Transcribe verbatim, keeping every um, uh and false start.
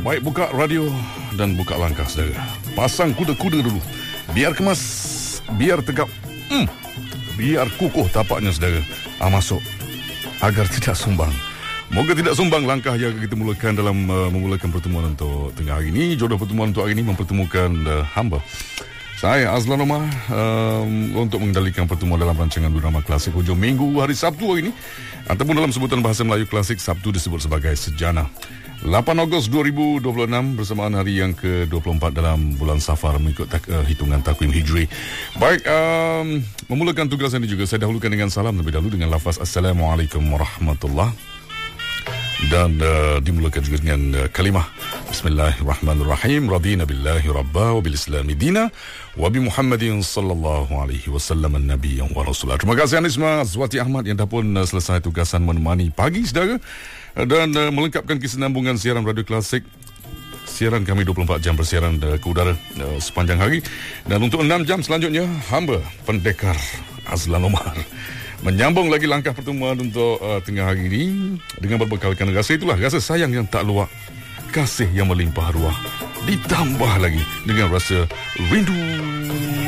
Baik, buka radio dan buka langkah, saudara. Pasang kuda-kuda dulu. Biar kemas, biar tegap, hmm, biar kukuh tapaknya, saudara. Ah, masuk. Agar tidak sumbang. Moga tidak sumbang langkah yang kita mulakan dalam uh, memulakan pertemuan untuk tengah hari ini. Jodoh pertemuan untuk hari ini mempertemukan uh, hamba saya, Azlan Omar, um, untuk mengendalikan pertemuan dalam rancangan drama klasik hujung minggu hari Sabtu hari ini, ataupun dalam sebutan bahasa Melayu klasik, Sabtu disebut sebagai Sejana. lapan Ogos dua ribu dua puluh enam bersamaan hari yang ke dua puluh empat dalam bulan Safar mengikut tak, uh, hitungan takwim Hijri. Baik, um, memulakan tugas ini juga saya dahulukan dengan salam lebih dahulu dengan lafaz Assalamualaikum warahmatullahi, dan uh, dimulakan juga dengan uh, kalimah Bismillahirrahmanirrahim. Radina billahi rabba wa bil islami dina wa bi Muhammadin sallallahu alaihi wasallam nabiyyan wa rasulah. Terima kasih Anisma Azwati Ahmad yang dah pun uh, selesai tugasan menemani pagi, saudara, dan uh, melengkapkan kesinambungan siaran radio klasik. Siaran kami dua puluh empat jam bersiaran uh, ke udara uh, sepanjang hari, dan untuk enam jam selanjutnya hamba pendekar Azlan Omar menyambung lagi langkah pertemuan untuk uh, tengah hari ini dengan berbekalkan rasa itulah, rasa sayang yang tak luak, kasih yang melimpah ruah, ditambah lagi dengan rasa rindu.